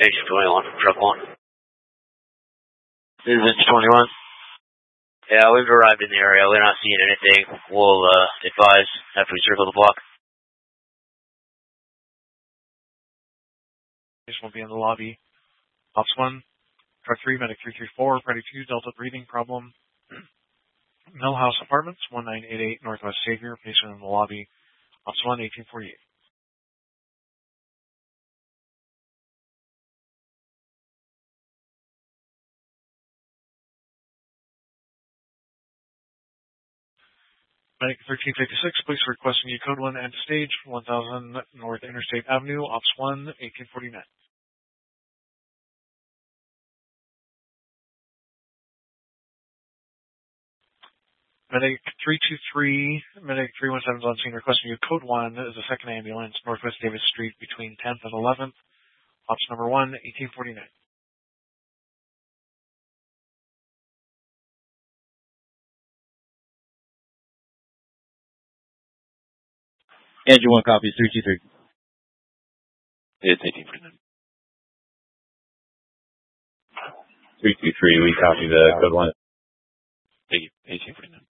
Agent 21 from Truck 1. This is Agent 21. Yeah, we've arrived in the area. We're not seeing anything. We'll advise after we circle the block. This will be in the lobby. Ops 1, Truck 3, Medic 334, Ready 2, Delta breathing problem. Millhouse Apartments, 1988 Northwest Savior, patient in the lobby. Ops 1, 1848. Medic 1356, police requesting you code 1 and stage 1000 North Interstate Avenue, Ops 1, 1849. Medic 323, Medic 317 is on scene requesting you code 1 is a second ambulance, Northwest Davis Street between 10th and 11th, Ops number 1, 1849. Andrew 1 copies 323. It's 1849. 323, we copy the code 1. Thank you. 1849.